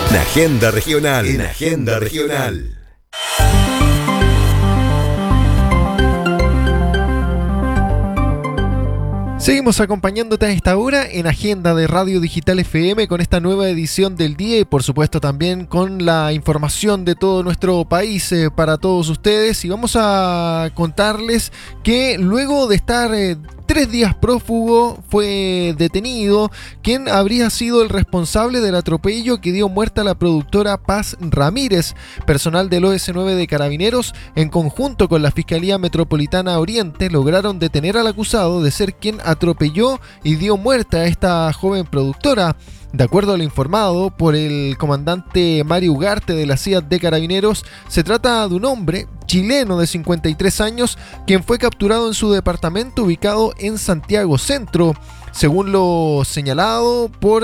La agenda regional. En Agenda Regional. Seguimos acompañándote a esta hora en Agenda de Radio Digital FM con esta nueva edición del día y por supuesto también con la información de todo nuestro país para todos ustedes. Y vamos a contarles que luego de estar 3 días prófugo fue detenido quien habría sido el responsable del atropello que dio muerte a la productora Paz Ramírez. Personal del OS9 de Carabineros, en conjunto con la Fiscalía Metropolitana Oriente, lograron detener al acusado de ser quien atropelló y dio muerte a esta joven productora. De acuerdo a lo informado por el comandante Mario Ugarte de la CIA de Carabineros, se trata de un hombre chileno de 53 años quien fue capturado en su departamento ubicado en Santiago Centro. Según lo señalado por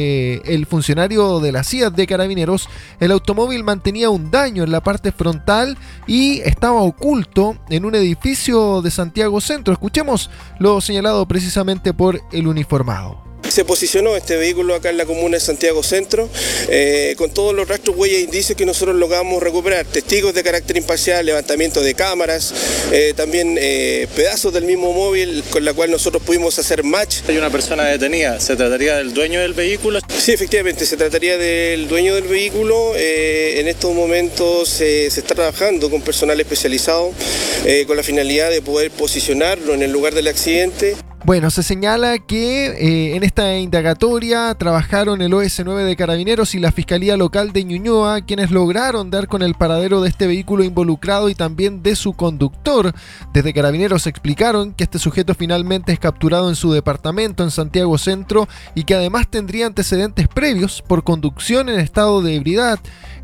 el funcionario de la CIA de Carabineros, el automóvil mantenía un daño en la parte frontal y estaba oculto en un edificio de Santiago Centro. Escuchemos lo señalado precisamente por el uniformado. Se posicionó este vehículo acá en la comuna de Santiago Centro con todos los rastros, huellas e indicios que nosotros logramos recuperar, testigos de carácter imparcial, levantamiento de cámaras, también pedazos del mismo móvil con la cual nosotros pudimos hacer match. Hay una persona detenida, ¿se trataría del dueño del vehículo? Sí, efectivamente, se trataría del dueño del vehículo. En estos momentos se está trabajando con personal especializado con la finalidad de poder posicionarlo en el lugar del accidente. Bueno, se señala que en esta indagatoria trabajaron el OS9 de Carabineros y la Fiscalía Local de Ñuñoa, quienes lograron dar con el paradero de este vehículo involucrado y también de su conductor. Desde Carabineros explicaron que este sujeto finalmente es capturado en su departamento en Santiago Centro y que además tendría antecedentes previos por conducción en estado de ebriedad.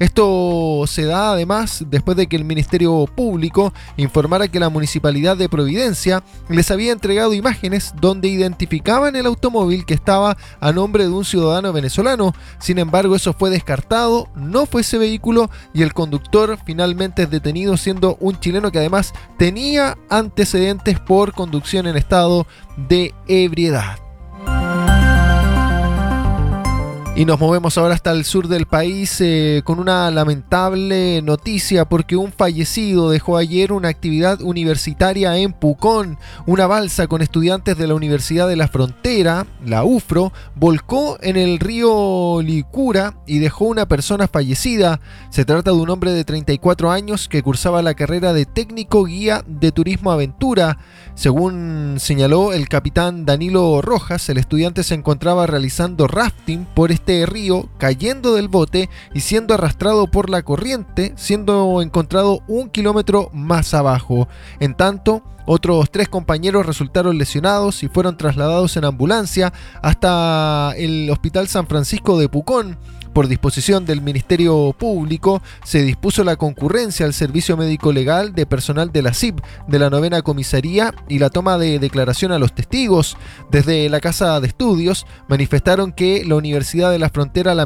Esto se da además después de que el Ministerio Público informara que la Municipalidad de Providencia les había entregado imágenes donde identificaban el automóvil que estaba a nombre de un ciudadano venezolano. Sin embargo, eso fue descartado, no fue ese vehículo y el conductor finalmente es detenido, siendo un chileno que además tenía antecedentes por conducción en estado de ebriedad. Y nos movemos ahora hasta el sur del país con una lamentable noticia porque un fallecido dejó ayer una actividad universitaria en Pucón. Una balsa con estudiantes de la Universidad de la Frontera, la UFRO, volcó en el río Licura y dejó una persona fallecida. Se trata de un hombre de 34 años que cursaba la carrera de técnico guía de turismo aventura. Según señaló el capitán Danilo Rojas, el estudiante se encontraba realizando rafting por este río, cayendo del bote y siendo arrastrado por la corriente, siendo encontrado 1 kilómetro más abajo. En tanto, otros 3 compañeros resultaron lesionados y fueron trasladados en ambulancia hasta el Hospital San Francisco de Pucón. Por disposición del Ministerio Público, se dispuso la concurrencia al servicio médico legal de personal de la CIP de la 9ª Comisaría y la toma de declaración a los testigos. Desde la Casa de Estudios manifestaron que la Universidad de la Frontera